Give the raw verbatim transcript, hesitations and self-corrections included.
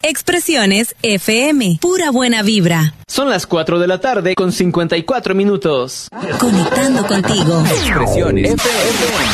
Expresiones F M, pura buena vibra. Son las cuatro de la tarde con cincuenta y cuatro minutos. Conectando contigo. Expresiones F M.